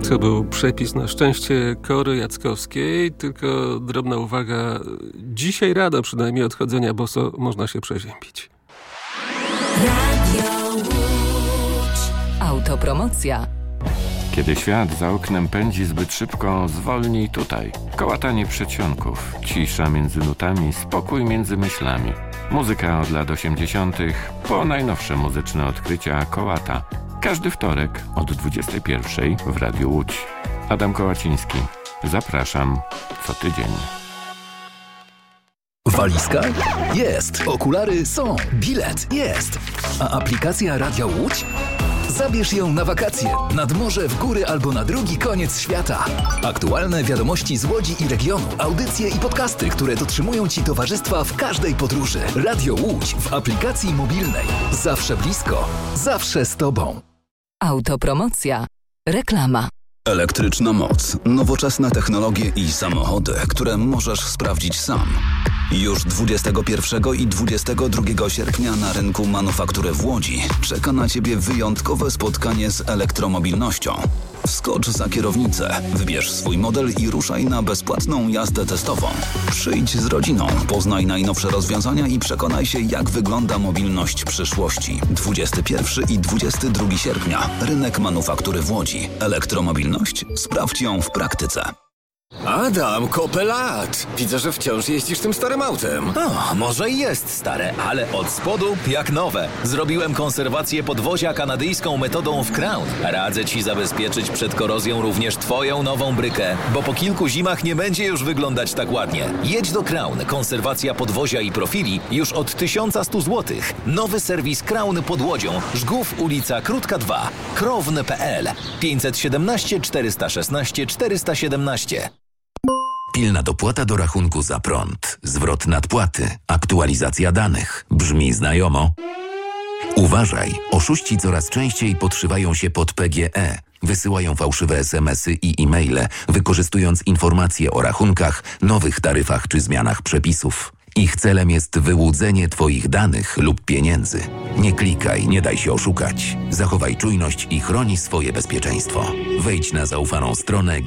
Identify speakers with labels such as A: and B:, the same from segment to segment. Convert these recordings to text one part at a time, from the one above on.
A: To był przepis na szczęście Kory Jackowskiej, tylko drobna uwaga, dzisiaj rano przynajmniej od chodzenia boso można się przeziębić.
B: Radio Łódź. Autopromocja.
C: Kiedy świat za oknem pędzi zbyt szybko, zwolnij tutaj. Kołatanie przedsionków, cisza między nutami, spokój między myślami. Muzyka od lat 80. po najnowsze muzyczne odkrycia Kołata. Każdy wtorek od 21 w Radiu Łódź. Adam Kołaciński. Zapraszam co tydzień.
D: Walizka? Jest. Okulary są. Bilet? Jest. A aplikacja Radia Łódź? Zabierz ją na wakacje, nad morze, w góry albo na drugi koniec świata. Aktualne wiadomości z Łodzi i regionu, audycje i podcasty, które dotrzymują Ci towarzystwa w każdej podróży. Radio Łódź w aplikacji mobilnej. Zawsze blisko, zawsze z Tobą.
B: Autopromocja. Reklama.
E: Elektryczna moc, nowoczesne technologie i samochody, które możesz sprawdzić sam. Już 21 i 22 sierpnia na rynku manufaktury w Łodzi czeka na Ciebie wyjątkowe spotkanie z elektromobilnością. Wskocz za kierownicę, wybierz swój model i ruszaj na bezpłatną jazdę testową. Przyjdź z rodziną, poznaj najnowsze rozwiązania i przekonaj się, jak wygląda mobilność przyszłości. 21 i 22 sierpnia. Rynek manufaktury w Łodzi. Elektromobilność? Sprawdź ją w praktyce.
F: Adam, kopę lat! Widzę, że wciąż jeździsz tym starym autem.
G: O, może i jest stare, ale od spodu jak nowe. Zrobiłem konserwację podwozia kanadyjską metodą w Crown. Radzę Ci zabezpieczyć przed korozją również Twoją nową brykę, bo po kilku zimach nie będzie już wyglądać tak ładnie. Jedź do Crown. Konserwacja podwozia i profili już od 1100 zł. Nowy serwis Crown pod Łodzią. Żgów, ulica Krótka 2. Krown.pl 517 416 417.
H: Pilna dopłata do rachunku za prąd, zwrot nadpłaty, aktualizacja danych. Brzmi znajomo? Uważaj, oszuści coraz częściej podszywają się pod PGE. Wysyłają fałszywe SMS-y i e-maile, wykorzystując informacje o rachunkach, nowych taryfach czy zmianach przepisów. Ich celem jest wyłudzenie Twoich danych lub pieniędzy. Nie klikaj, nie daj się oszukać. Zachowaj czujność i chroni swoje bezpieczeństwo. Wejdź na zaufaną stronę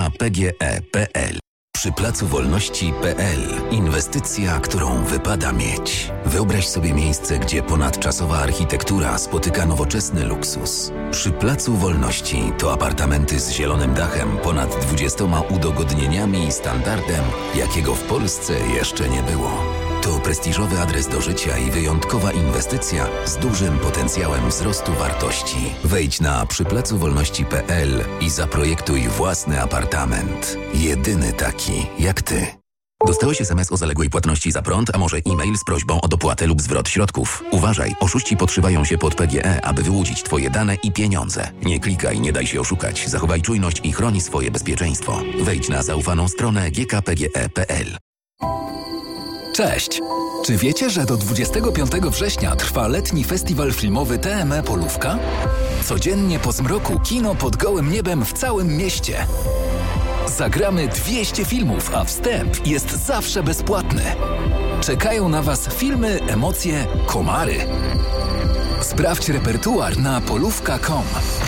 H: gkpge.pl. Przy Placu Wolności.pl inwestycja, którą wypada mieć. Wyobraź sobie miejsce, gdzie ponadczasowa architektura spotyka nowoczesny luksus. Przy Placu Wolności to apartamenty z zielonym dachem, ponad 20 udogodnieniami i standardem, jakiego w Polsce jeszcze nie było. To prestiżowy adres do życia i wyjątkowa inwestycja z dużym potencjałem wzrostu wartości. Wejdź na przyplacowolności.pl i zaprojektuj własny apartament. Jedyny taki jak Ty. Dostałeś SMS o zaległej płatności za prąd, a może e-mail z prośbą o dopłatę lub zwrot środków? Uważaj, oszuści podszywają się pod PGE, aby wyłudzić Twoje dane i pieniądze. Nie klikaj, nie daj się oszukać. Zachowaj czujność i chroni swoje bezpieczeństwo. Wejdź na zaufaną stronę gkpge.pl.
D: Cześć! Czy wiecie, że do 25 września trwa letni festiwal filmowy TME Polówka? Codziennie po zmroku kino pod gołym niebem w całym mieście. Zagramy 200 filmów, a wstęp jest zawsze bezpłatny. Czekają na Was filmy, emocje, komary. Sprawdź repertuar na polówka.com.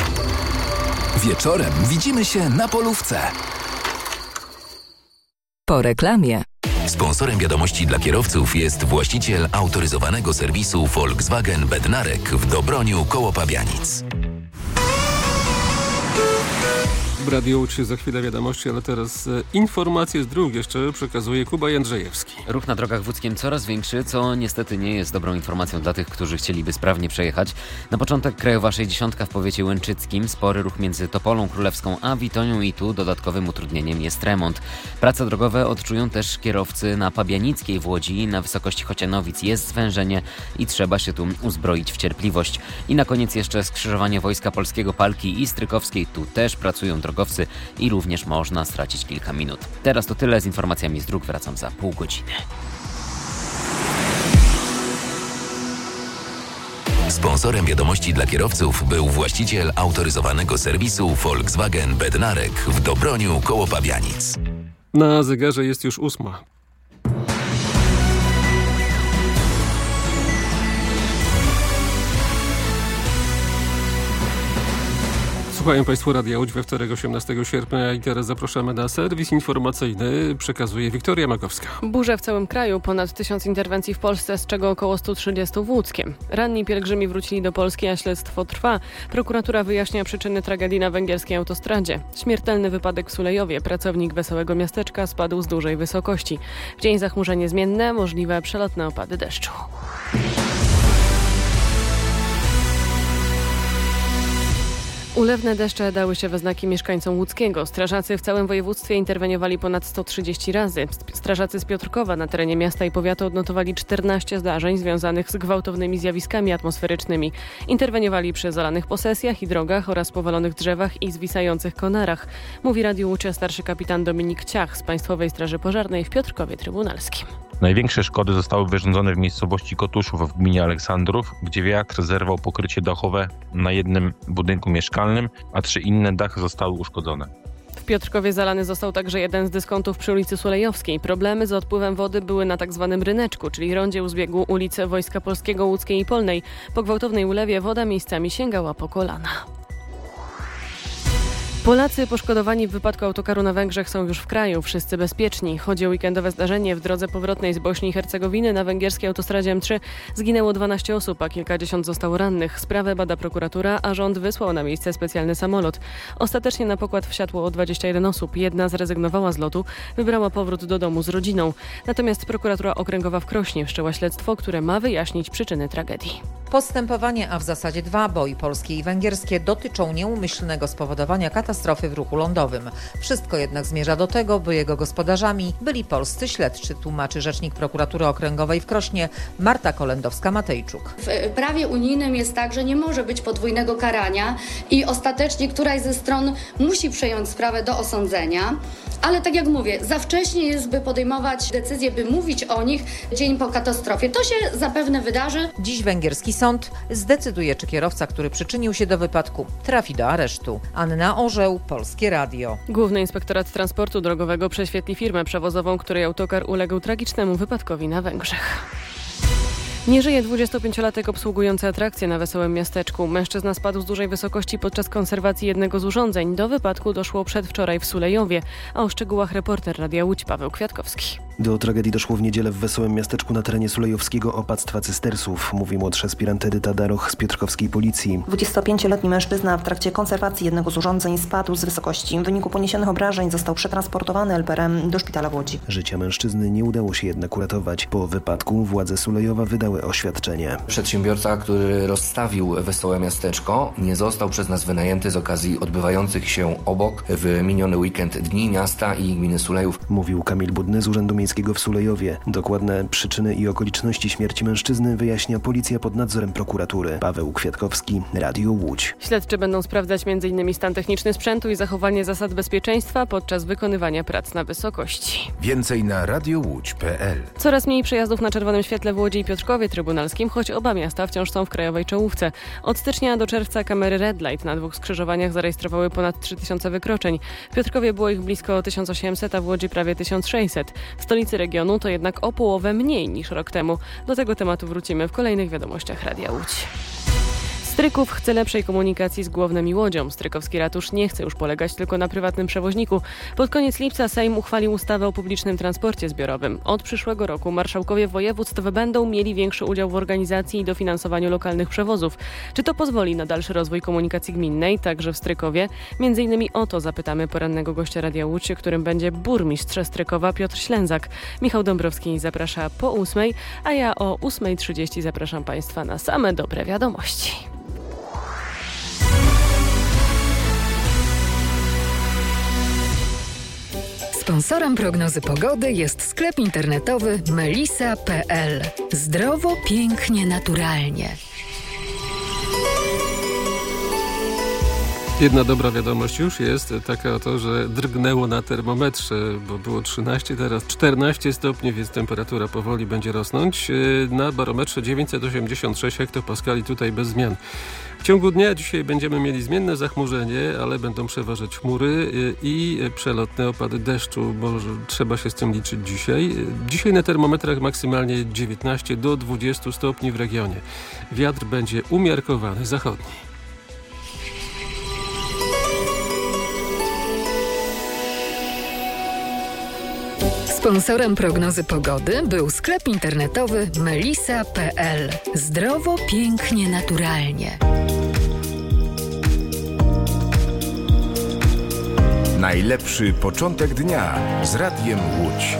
D: Wieczorem widzimy się na polówce.
B: Po reklamie.
H: Sponsorem wiadomości dla kierowców jest właściciel autoryzowanego serwisu Volkswagen Bednarek w Dobroniu koło Pabianic.
A: W Radiu Łódź za chwilę wiadomości, ale teraz informacje z dróg jeszcze przekazuje Kuba Jędrzejewski.
I: Ruch na drogach w Łódzkiem coraz większy, co niestety nie jest dobrą informacją dla tych, którzy chcieliby sprawnie przejechać. Na początek Krajowa 60 w powiecie łęczyckim, spory ruch między Topolą Królewską a Witonią i tu dodatkowym utrudnieniem jest remont. Prace drogowe odczują też kierowcy na Pabianickiej w Łodzi. Na wysokości Chocianowic jest zwężenie i trzeba się tu uzbroić w cierpliwość. I na koniec jeszcze skrzyżowanie Wojska Polskiego Palki i Strykowskiej. Tu też pracują drogowcy i również można stracić kilka minut. Teraz to tyle z informacjami z dróg. Wracam za pół godziny.
H: Sponsorem wiadomości dla kierowców był właściciel autoryzowanego serwisu Volkswagen Bednarek w Dobroniu koło Pabianic.
A: Na zegarze jest już 8. Słuchają Państwo Radia Łódź we wtorek 18 sierpnia i teraz zapraszamy na serwis informacyjny. Przekazuje Wiktoria Makowska.
J: Burze w całym kraju, ponad 1000 interwencji w Polsce, z czego około 130 w Łódzkiem. Ranni pielgrzymi wrócili do Polski, a śledztwo trwa. Prokuratura wyjaśnia przyczyny tragedii na węgierskiej autostradzie. Śmiertelny wypadek w Sulejowie. Pracownik Wesołego Miasteczka spadł z dużej wysokości. W dzień zachmurzenie zmienne, możliwe przelotne opady deszczu. Ulewne deszcze dały się we znaki mieszkańcom Łódzkiego. Strażacy w całym województwie interweniowali ponad 130 razy. Strażacy z Piotrkowa na terenie miasta i powiatu odnotowali 14 zdarzeń związanych z gwałtownymi zjawiskami atmosferycznymi. Interweniowali przy zalanych posesjach i drogach oraz powalonych drzewach i zwisających konarach. Mówi Radiu Łódź starszy kapitan Dominik Ciach z Państwowej Straży Pożarnej w Piotrkowie Trybunalskim.
K: Największe szkody zostały wyrządzone w miejscowości Kotuszów w gminie Aleksandrów, gdzie wiatr zerwał pokrycie dachowe na jednym budynku mieszkalnym, a 3 inne dachy zostały uszkodzone.
J: W Piotrkowie zalany został także jeden z dyskontów przy ulicy Sulejowskiej. Problemy z odpływem wody były na tzw. Ryneczku, czyli rondzie u zbiegu ulicy Wojska Polskiego, Łódzkiej i Polnej. Po gwałtownej ulewie woda miejscami sięgała po kolana. Polacy poszkodowani w wypadku autokaru na Węgrzech są już w kraju, wszyscy bezpieczni. Chodzi o weekendowe zdarzenie w drodze powrotnej z Bośni i Hercegowiny na węgierskiej autostradzie M3. Zginęło 12 osób, a kilkadziesiąt zostało rannych. Sprawę bada prokuratura, a rząd wysłał na miejsce specjalny samolot. Ostatecznie na pokład wsiadło 21 osób. Jedna zrezygnowała z lotu, wybrała powrót do domu z rodziną. Natomiast prokuratura okręgowa w Krośnie wszczęła śledztwo, które ma wyjaśnić przyczyny tragedii.
L: Postępowanie, a w zasadzie 2, bo i polskie i węgierskie, dotyczą nieumyślnego spowodowania katastrofy w ruchu lądowym. Wszystko jednak zmierza do tego, by jego gospodarzami byli polscy śledczy, tłumaczy rzecznik prokuratury okręgowej w Krośnie Marta Kolendowska-Matejczuk.
M: W prawie unijnym jest tak, że nie może być podwójnego karania i ostatecznie któraś ze stron musi przejąć sprawę do osądzenia. Ale tak jak mówię, za wcześnie jest, by podejmować decyzje, by mówić o nich dzień po katastrofie. To się zapewne wydarzy.
L: Dziś węgierski sąd zdecyduje, czy kierowca, który przyczynił się do wypadku, trafi do aresztu. Anna Orzeł, Polskie Radio.
J: Główny Inspektorat Transportu Drogowego prześwietli firmę przewozową, której autokar uległ tragicznemu wypadkowi na Węgrzech. Nie żyje 25-latek obsługujący atrakcje na Wesołym Miasteczku. Mężczyzna spadł z dużej wysokości podczas konserwacji jednego z urządzeń. Do wypadku doszło przedwczoraj w Sulejowie, a o szczegółach reporter Radia Łódź Paweł Kwiatkowski.
N: Do tragedii doszło w niedzielę w Wesołym Miasteczku na terenie sulejowskiego opactwa Cystersów, mówi młodszy aspirant Edyta Daroch z piotrkowskiej policji.
O: 25-letni mężczyzna w trakcie konserwacji jednego z urządzeń spadł z wysokości. W wyniku poniesionych obrażeń został przetransportowany LPR-em do szpitala w Łodzi.
N: Życia mężczyzny nie udało się jednak uratować. Po wypadku władze Sulejowa wydały oświadczenie.
P: Przedsiębiorca, który rozstawił Wesołe Miasteczko, nie został przez nas wynajęty z okazji odbywających się obok w miniony weekend Dni Miasta i Gminy Sulejów.
N: Mówił Kamil Budny z Urzędu Miejskiego w Sulejowie. Dokładne przyczyny i okoliczności śmierci mężczyzny wyjaśnia policja pod nadzorem prokuratury. Paweł Kwiatkowski, Radio Łódź.
J: Śledczy będą sprawdzać m.in. stan techniczny sprzętu i zachowanie zasad bezpieczeństwa podczas wykonywania prac na wysokości.
Q: Więcej na radiołódź.pl.
J: Coraz mniej przejazdów na czerwonym świetle w Łodzi i Piotrkowie Trybunalskim, choć oba miasta wciąż są w krajowej czołówce. Od stycznia do czerwca kamery Red Light na 2 skrzyżowaniach zarejestrowały ponad 3000 wykroczeń. W Piotrkowie było ich blisko 1800, a w Łodzi prawie 1600. W stolicy regionu to jednak o połowę mniej niż rok temu. Do tego tematu wrócimy w kolejnych wiadomościach Radia Łódź. Stryków chce lepszej komunikacji z Głownem i Łodzią. Strykowski ratusz nie chce już polegać tylko na prywatnym przewoźniku. Pod koniec lipca Sejm uchwalił ustawę o publicznym transporcie zbiorowym. Od przyszłego roku marszałkowie województw będą mieli większy udział w organizacji i dofinansowaniu lokalnych przewozów. Czy to pozwoli na dalszy rozwój komunikacji gminnej, także w Strykowie? Między innymi o to zapytamy porannego gościa Radia Łódź, którym będzie burmistrz Strykowa Piotr Ślęzak. Michał Dąbrowski zaprasza po 8:00, a ja o 8:30 zapraszam Państwa na same dobre wiadomości.
B: Sponsorem prognozy pogody jest sklep internetowy melisa.pl. Zdrowo, pięknie, naturalnie.
A: Jedna dobra wiadomość już jest taka oto, że drgnęło na termometrze, bo było 13, teraz 14 stopni, więc temperatura powoli będzie rosnąć. Na barometrze 986 hektopaskali, tutaj bez zmian. W ciągu dnia dzisiaj będziemy mieli zmienne zachmurzenie, ale będą przeważać chmury i przelotne opady deszczu, bo trzeba się z tym liczyć dzisiaj. Dzisiaj na termometrach maksymalnie 19 do 20 stopni w regionie. Wiatr będzie umiarkowany, zachodni.
B: Sponsorem prognozy pogody był sklep internetowy melisa.pl. Zdrowo, pięknie, naturalnie.
Q: Najlepszy początek dnia z Radiem Łódź.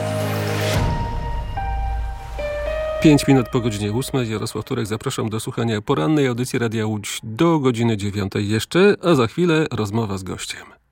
A: 5 minut po godzinie 8. Jarosław Turek, zapraszam do słuchania porannej audycji Radia Łódź do godziny 9 jeszcze, a za chwilę rozmowa z gościem.